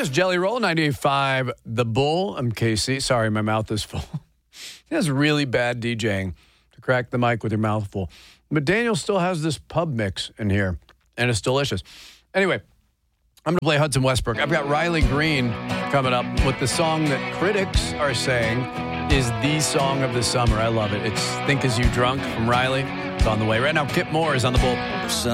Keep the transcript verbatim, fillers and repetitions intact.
is Jelly Roll, ninety-eight point five The Bull. I'm Casey. Sorry, my mouth is full. That's really bad DJing to crack the mic with your mouth full. But Daniel still has this pub mix in here, and it's delicious. Anyway, I'm going to play Hudson Westbrook. I've got Riley Green coming up with the song that critics are saying is the song of the summer. I love it. It's Think As You Drunk from Riley. It's on the way. Right now, Kip Moore is on the Bull.